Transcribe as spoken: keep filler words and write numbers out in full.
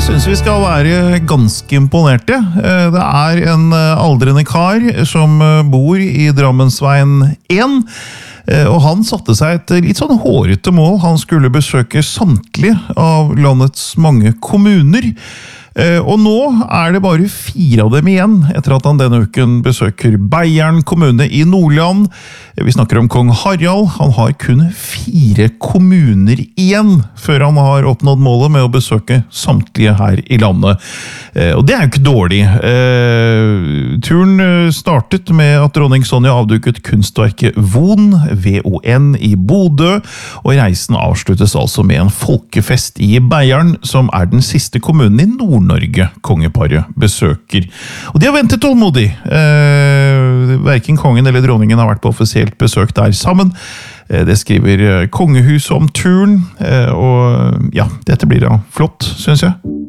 Jeg synes vi skal være ganske imponerte. Det er en aldrende kar som bor i Drammensveien én, og han satte seg et litt sånn hårete mål. Han skulle besøke samtlige av landets mange kommuner, og nå er det bare fire av dem igjen etter at han denne uken besøker Beiarn kommune i Nordland. Vi snakker om kong Harald. Han har kun fire kommuner igjen før han har oppnådd målet med å besøke samtlige her i landet. Og det er jo ikke dårlig. Turen startet med at dronning Sonja avduket kunstverket Von, V O N, i Bodø, og reisen avsluttes altså med en folkefest i Beiarn, som er den siste kommunen i Nord-Norge kongeparet besøker. Og de har ventet tålmodig. Eh, hverken kongen eller dronningen har vært på offisielt besøk der sammen. Eh, det skriver kongehuset om turen, eh, og ja, dette blir da flott, synes jeg.